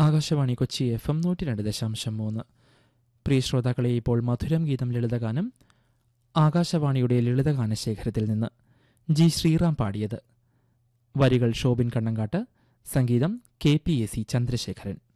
Akashvani Kochi FM 102.3. പ്രിയ ശ്രോതാക്കളെ, ഇപ്പോൾ മധുരം ഗീതം ലളിതഗാനം ആകാശവാണിയുടെ ലളിതഗാനശേഖരത്തിൽ നിന്ന് ജി ശ്രീറാം പാടിയത്. വരികൾ ഷോബിൻ കണ്ണങ്കാട്ട്, സംഗീതം KPAC ചന്ദ്രശേഖരൻ.